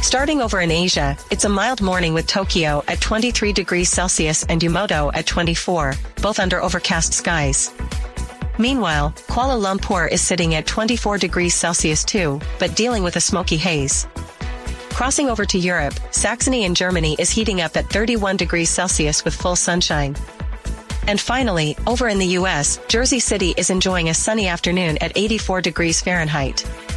Starting over in Asia, it's a mild morning with Tokyo at 23 degrees Celsius and Yumoto at 24, both under overcast skies. Meanwhile, Kuala Lumpur is sitting at 24 degrees Celsius too, but dealing with a smoky haze. Crossing over to Europe, Saxony in Germany is heating up at 31 degrees Celsius with full sunshine. And finally, over in the US, Jersey City is enjoying a sunny afternoon at 84 degrees Fahrenheit.